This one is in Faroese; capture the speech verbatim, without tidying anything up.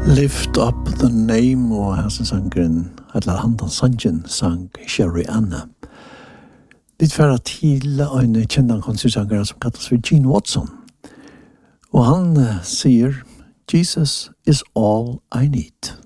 Lift up the name og hans sangren, eller handan sangen sang Sherry Anna. Litt færre til en kjendan konsertsangere som kallas for Gene Watson. Og han uh, sier, Jesus is all I need.